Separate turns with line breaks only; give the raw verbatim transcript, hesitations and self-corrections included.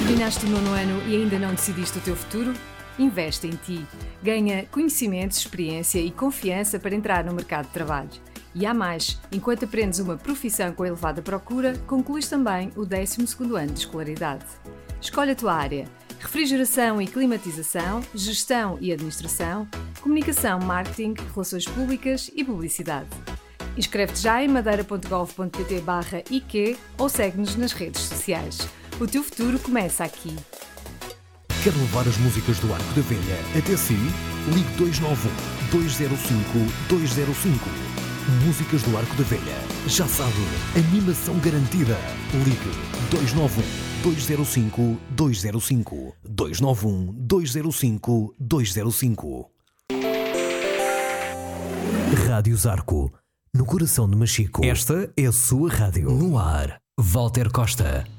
Terminaste o nono ano e ainda não decidiste o teu futuro? Investe em ti. Ganha conhecimentos, experiência e confiança para entrar no mercado de trabalho. E há mais, enquanto aprendes uma profissão com elevada procura, concluís também o décimo segundo ano de escolaridade. Escolhe a tua área: refrigeração e climatização, gestão e administração, comunicação, marketing, relações públicas e publicidade. Inscreve-te já em madeira ponto gov ponto pt barra I Q ou segue-nos nas redes sociais. O teu futuro começa aqui.
Quer levar as músicas do Arco da Velha até si? Ligue dois nove um, dois zero cinco, dois zero cinco. Músicas do Arco da Velha. Já sabe, animação garantida. Ligue dois nove um, dois zero cinco, dois zero cinco. dois nove um, dois zero cinco, dois zero cinco. Rádio Zarco, no coração de Machico. Esta é a sua rádio. No ar, Walter Costa.